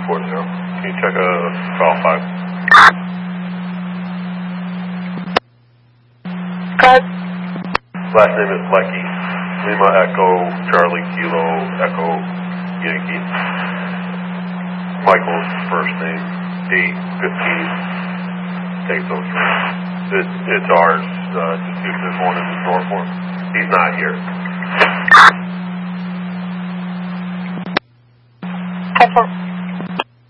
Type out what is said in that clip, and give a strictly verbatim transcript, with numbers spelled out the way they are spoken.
four zero. Can you check a call five? Cut. Last name is Lecky. Lima Echo Charlie Kilo Echo Yankee. Michael's first name. Eight fifteen. Eight oh three. It, it's ours. Uh, just use this one in the store for him. He's not here. ten four.